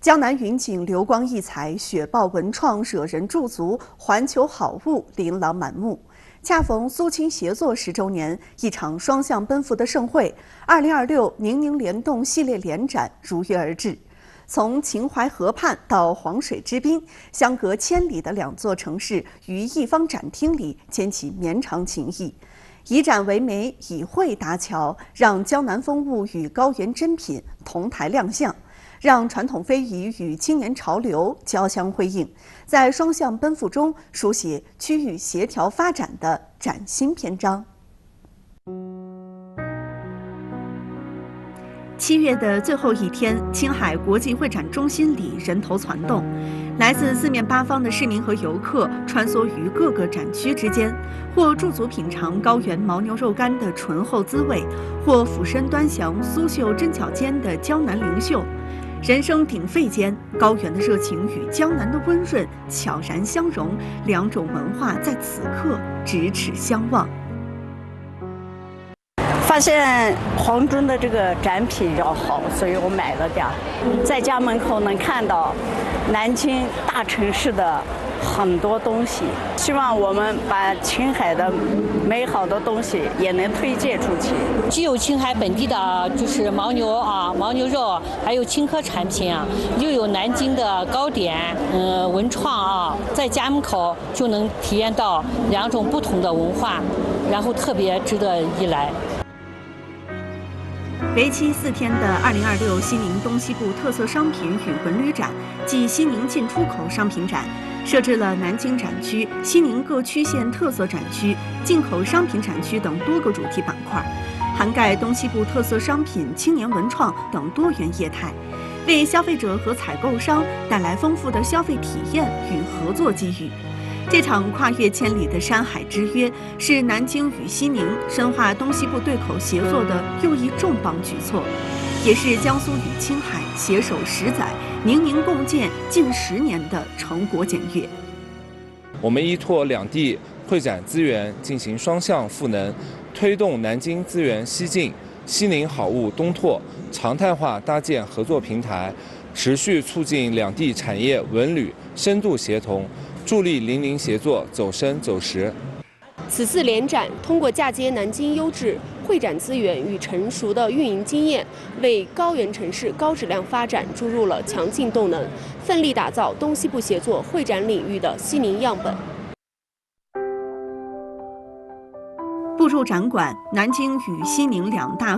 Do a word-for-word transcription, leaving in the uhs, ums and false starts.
江南云锦流光溢彩，雪豹文创惹人驻足，环球好物琳琅满目。恰逢苏青协作十周年，一场双向奔赴的盛会——二零二六宁宁联动系列联展如约而至。从秦淮河畔到黄水之滨，相隔千里的两座城市于一方展厅里牵起绵长情谊。以展为媒，以绘搭桥，让江南风物与高原珍品同台亮相。 让传统非遗与青年潮流交相辉映，在双向奔赴中书写区域协调发展的崭新篇章。七月的最后一天，青海国际会展中心里人头攒动，来自四面八方的市民和游客穿梭于各个展区之间，或驻足品尝高原牦牛肉干的醇厚滋味，或俯身端详苏绣针脚间的江南灵秀。 人声鼎沸间，高原的热情与江南的温润悄然相融，两种文化在此刻咫尺相望。 发现黄忠的这个展品比较好，所以我买了点儿。在家门口能看到南京大城市的很多东西，希望我们把青海的美好的东西也能推介出去。 既有青海本地的，就是牦牛啊、牦牛肉，还有青稞产品啊，又有南京的糕点，呃，文创啊，在家门口就能体验到两种不同的文化，然后特别值得一来。 为期四天的二零二六西宁东西部特色商品与文旅展暨西宁进出口商品展，设置了南京展区、西宁各区县特色展区、进口商品展区等多个主题板块，涵盖东西部特色商品、青年文创等多元业态，为消费者和采购商带来丰富的消费体验与合作机遇。 这场跨越千里的山海之约，是南京与西宁深化东西部对口协作的又一重磅举措，也是江苏与青海携手十载、宁宁共建近十年的成果检阅。 我们依托两地会展资源进行双向赋能，推动南京资源西进、西宁好物东拓，常态化搭建合作平台，持续促进两地产业文旅深度协同。 助力邻邻协作走深走实。 此次联展通过嫁接南京优质会展资源与成熟的运营经验，为高原城市高质量发展注入了强劲动能，奋力打造东西部协作会展领域的西宁样本。 步入展馆，南京与西宁两大